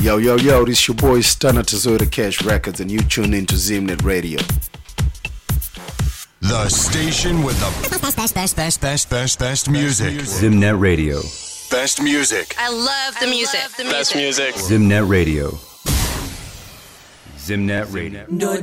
Yo, this your boy Stunner Tazota Cash Records, and you tune into Zimnet Radio. The station with the best music. Zimnet Radio. Best music. I love the music. Best music. Zimnet Radio. Zimnet Radio.